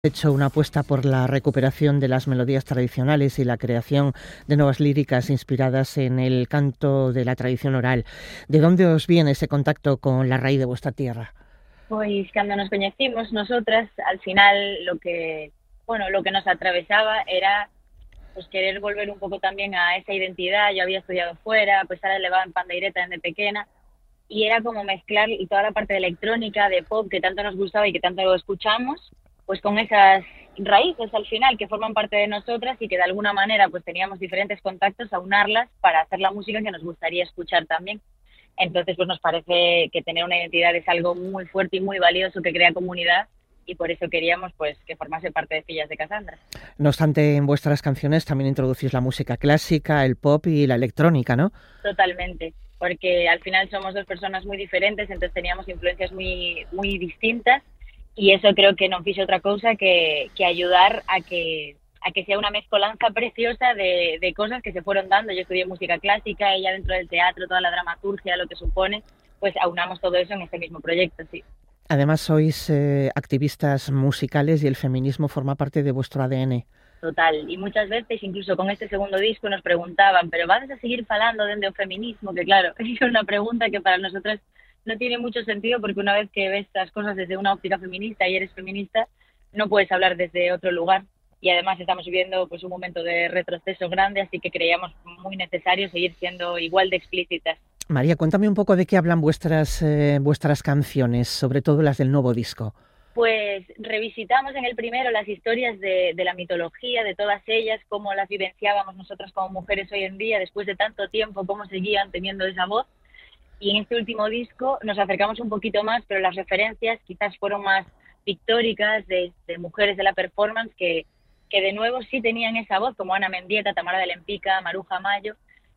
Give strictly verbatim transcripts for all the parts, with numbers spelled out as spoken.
Hecho una apuesta por la recuperación de las melodías tradicionales y la creación de nuevas líricas inspiradas en el canto de la tradición oral. ¿De dónde os viene ese contacto con la raíz de vuestra tierra? Pues cuando nos conocimos nosotras, al final lo que, bueno, lo que nos atravesaba era pues querer volver un poco también a esa identidad. Yo había estudiado fuera, pues ahora levaba en pandeireta desde pequeña, y era como mezclar toda la parte de electrónica, de pop, que tanto nos gustaba y que tanto escuchamos, pues con esas raíces al final que forman parte de nosotras y que de alguna manera pues teníamos diferentes contactos, aunarlas para hacer la música que nos gustaría escuchar también. Entonces pues nos parece que tener una identidad es algo muy fuerte y muy valioso, que crea comunidad, y por eso queríamos pues que formase parte de Fillas de Casandra. No obstante, en vuestras canciones también introducís la música clásica, el pop y la electrónica, ¿no? Totalmente, porque al final somos dos personas muy diferentes, entonces teníamos influencias muy, muy distintas, y eso creo que non fixo outra cousa que, que ayudar a que a que sea una mezcolanza preciosa de, de cosas que se fueron dando. Yo estudié música clásica, ella dentro del teatro, toda la dramaturgia, lo que supone, pues aunamos todo eso en este mismo proyecto, sí. Además sois eh, activistas musicales y el feminismo forma parte de vuestro A D N. Total, y muchas veces, incluso con este segundo disco, nos preguntaban, pero vas a seguir falando dende o feminismo? Que claro, es una pregunta que para nosotras no tiene mucho sentido, porque una vez que ves las cosas desde una óptica feminista y eres feminista, no puedes hablar desde otro lugar. Y además estamos viviendo pues un momento de retroceso grande, así que creíamos muy necesario seguir siendo igual de explícitas. María, cuéntame un poco de qué hablan vuestras, eh, vuestras canciones, sobre todo las del nuevo disco. Pues revisitamos en el primero las historias de, de la mitología, de todas ellas, cómo las vivenciábamos nosotras como mujeres hoy en día, después de tanto tiempo, cómo seguían teniendo esa voz. Y en este último disco nos acercamos un poquito más, pero las referencias quizás fueron más pictóricas, de, de mujeres de la performance que, que de nuevo sí tenían esa voz, como Ana Mendieta, Tamara de Lempica, Maruja Mayo,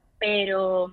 pero,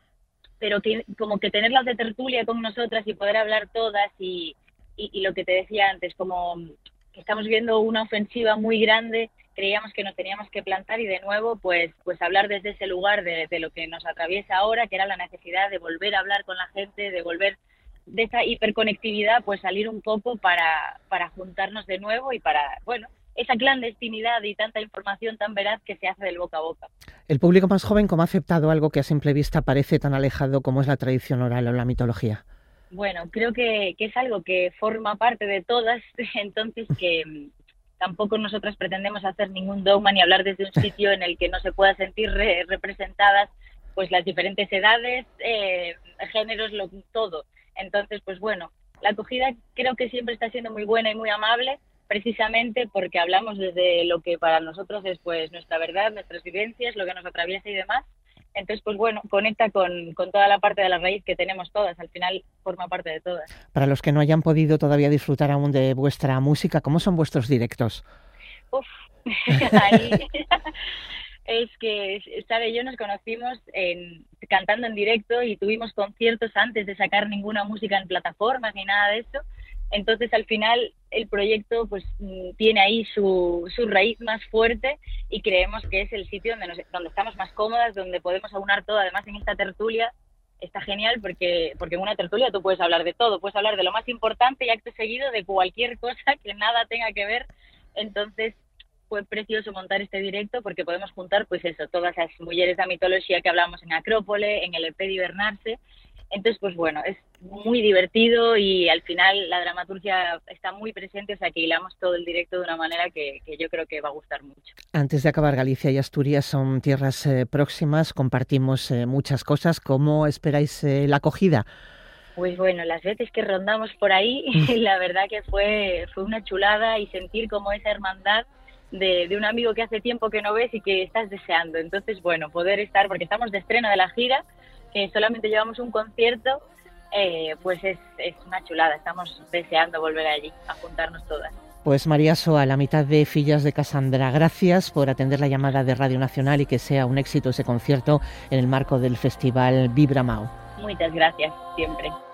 pero que, como que tenerlas de tertulia con nosotras y poder hablar todas, y, y, y lo que te decía antes, como que estamos viendo una ofensiva muy grande, creíamos que nos teníamos que plantar y de nuevo pues pues hablar desde ese lugar de, de lo que nos atraviesa ahora, que era la necesidad de volver a hablar con la gente, de volver de esa hiperconectividad, pues salir un poco para, para juntarnos de nuevo y para, bueno, esa clandestinidad y tanta información tan veraz que se hace del boca a boca. El público más joven, ¿cómo ha aceptado algo que a simple vista parece tan alejado como es la tradición oral o la mitología? Bueno, creo que, que es algo que forma parte de todas, entonces que tampoco nosotras pretendemos hacer ningún dogma ni hablar desde un sitio en el que no se pueda sentir re representadas pues las diferentes edades, eh, géneros, lo, todo. Entonces, pues bueno, la acogida creo que siempre está siendo muy buena y muy amable, precisamente porque hablamos desde lo que para nosotros es pues nuestra verdad, nuestras vivencias, lo que nos atraviesa y demás. Entonces, pues bueno, conecta con, con toda la parte de la raíz que tenemos todas, al final forma parte de todas. Para los que no hayan podido todavía disfrutar aún de vuestra música, ¿cómo son vuestros directos? Uf, ahí es que Sara y yo nos conocimos en, cantando en directo, y tuvimos conciertos antes de sacar ninguna música en plataformas ni nada de eso. Entonces al final el proyecto pues tiene ahí su, su raíz más fuerte, y creemos que es el sitio donde, nos, donde estamos más cómodas, donde podemos aunar todo. Además en esta tertulia está genial porque, porque en una tertulia tú puedes hablar de todo, puedes hablar de lo más importante y acto seguido de cualquier cosa que nada tenga que ver. Entonces fue precioso montar este directo porque podemos juntar pues eso, todas las mujeres de mitología que hablamos en Acrópole, en el E P de Hibernarse. Entonces, pues bueno, es muy divertido y al final la dramaturgia está muy presente, o sea que hilamos todo el directo de una manera que, que yo creo que va a gustar mucho. Antes de acabar, Galicia y Asturias son tierras eh, próximas, compartimos eh, muchas cosas. ¿Cómo esperáis eh, la acogida? Pues bueno, las veces que rondamos por ahí, la verdad que fue, fue una chulada, y sentir como esa hermandad de, de un amigo que hace tiempo que no ves y que estás deseando. Entonces, bueno, poder estar, porque estamos de estreno de la gira, que solamente llevamos un concierto, eh, pues es, es una chulada. Estamos deseando volver allí, a juntarnos todas. Pues María Soa, la mitad de Fillas de Casandra, gracias por atender la llamada de Radio Nacional y que sea un éxito ese concierto en el marco del festival Vibra Mao. Muchas gracias, siempre.